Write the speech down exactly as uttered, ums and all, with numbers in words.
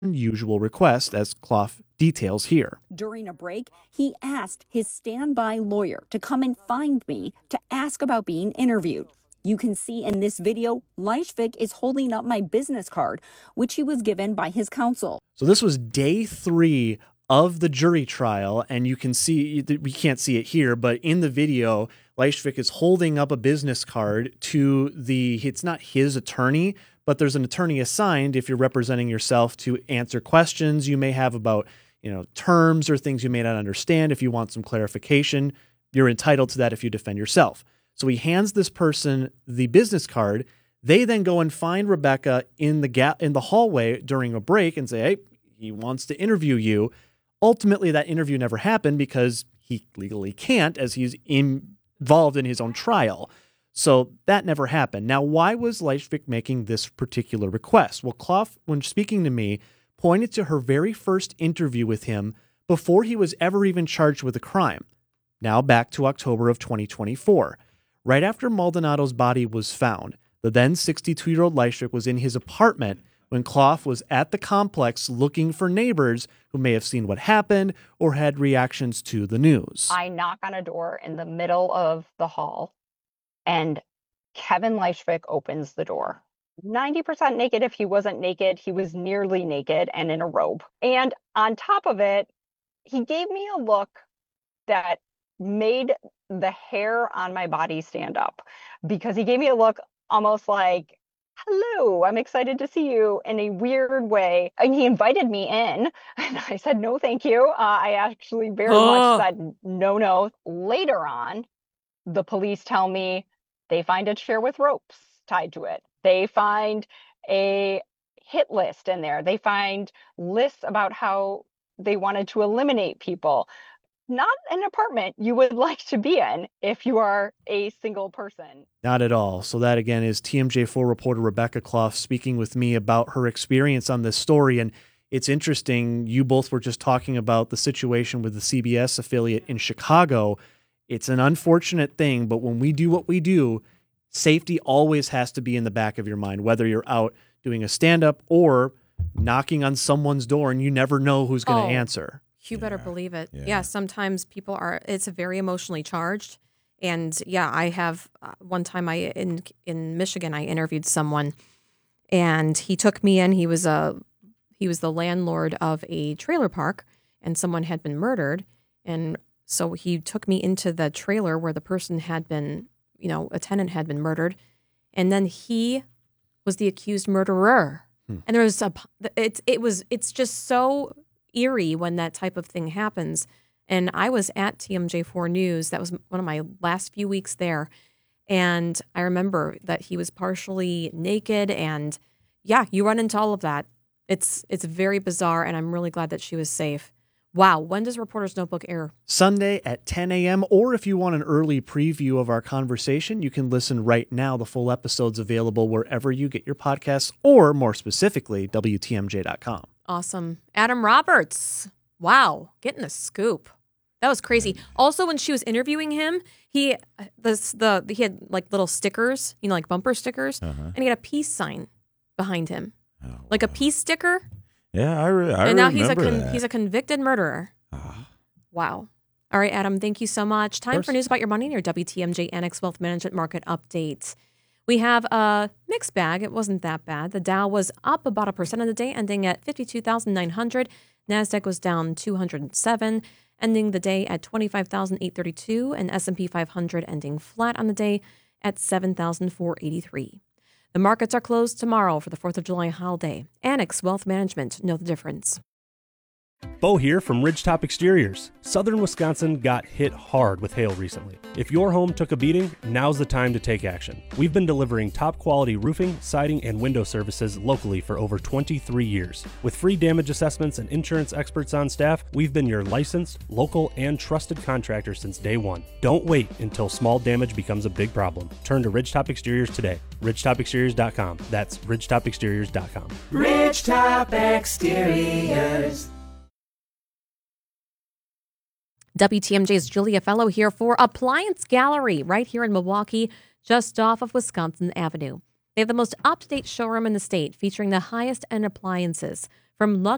unusual request, as Clough details here. During a break, he asked his standby lawyer to come and find me to ask about being interviewed. You can see in this video, Leischvik is holding up my business card, which he was given by his counsel. So this was day three of the jury trial, and you can see, we can't see it here, but in the video, Leischvik is holding up a business card to the, it's not his attorney, but there's an attorney assigned if you're representing yourself to answer questions you may have about, you know, terms or things you may not understand. If you want some clarification, you're entitled to that if you defend yourself. So he hands this person the business card. They then go and find Rebecca in the gap in the hallway during a break and say, hey, he wants to interview you. Ultimately, that interview never happened because he legally can't, as he's in, involved in his own trial. So that never happened. Now, why was Leischvik making this particular request? Well, Clough, when speaking to me, pointed to her very first interview with him before he was ever even charged with a crime. Now back to October of twenty twenty-four. Right after Maldonado's body was found, the then sixty-two-year-old Leischvik was in his apartment when Clough was at the complex looking for neighbors who may have seen what happened or had reactions to the news. I knock on a door in the middle of the hall, and Kevin Leischvik opens the door. ninety percent naked. If he wasn't naked, he was nearly naked and in a robe. And on top of it, he gave me a look that made the hair on my body stand up, because he gave me a look almost like, hello, I'm excited to see you, in a weird way. And he invited me in, and I said, no, thank you. Uh, I actually very Oh. much said, no, no. Later on, the police tell me they find a chair with ropes tied to it. They find a hit list in there. They find lists about how they wanted to eliminate people. Not an apartment you would like to be in if you are a single person. Not at all. So that, again, is T M J four reporter Rebecca Clough speaking with me about her experience on this story. And it's interesting, you both were just talking about the situation with the C B S affiliate in Chicago. It's an unfortunate thing, but when we do what we do, safety always has to be in the back of your mind, whether you're out doing a stand-up or knocking on someone's door and you never know who's going to Oh. answer. You better Yeah, believe it. yeah. Yeah. Sometimes people are, it's very emotionally charged. And yeah, I have uh, one time I in in Michigan, I interviewed someone and he took me in. He was a he was the landlord of a trailer park and someone had been murdered. And so he took me into the trailer where the person had been, you know, a tenant had been murdered. And then he was the accused murderer. Hmm. And there was a it's it was it's just so eerie when that type of thing happens. And I was at T M J four News. That was one of my last few weeks there. And I remember that he was partially naked. And yeah, you run into all of that. It's it's very bizarre. And I'm really glad that she was safe. Wow. When does Reporter's Notebook air? Sunday at ten a.m. Or if you want an early preview of our conversation, you can listen right now. The full episode's available wherever you get your podcasts, or more specifically, W T M J dot com. Awesome. Adam Roberts. Wow. Getting the scoop. That was crazy. Also, when she was interviewing him, he this the he had like little stickers, you know, like bumper stickers, Uh-huh. and he had a peace sign behind him, Oh, like a wow. peace sticker. Yeah, I, re- I and now remember he's a con- that. he's a convicted murderer. Ah. Wow. All right, Adam. Thank you so much. Time course. for news about your money and your W T M J Annex Wealth Management Market Update. We have a mixed bag. It wasn't that bad. The Dow was up about a percent on the day, ending at fifty-two thousand nine hundred. NASDAQ was down two hundred seven, ending the day at twenty-five thousand eight hundred thirty-two, and S and P five hundred ending flat on the day at seven thousand four hundred eighty-three. The markets are closed tomorrow for the fourth of July holiday. Annex Wealth Management, know the difference. Bo here from Ridgetop Exteriors. Southern Wisconsin got hit hard with hail recently. If your home took a beating, now's the time to take action. We've been delivering top quality roofing, siding, and window services locally for over twenty-three years. With free damage assessments and insurance experts on staff, we've been your licensed, local, and trusted contractor since day one. Don't wait until small damage becomes a big problem. Turn to Ridgetop Exteriors today. Ridgetop Exteriors dot com. That's Ridgetop Exteriors dot com. Ridgetop Exteriors. W T M J's Julia Fellow here for Appliance Gallery right here in Milwaukee, just off of Wisconsin Avenue. They have the most up-to-date showroom in the state featuring the highest end appliances from luxury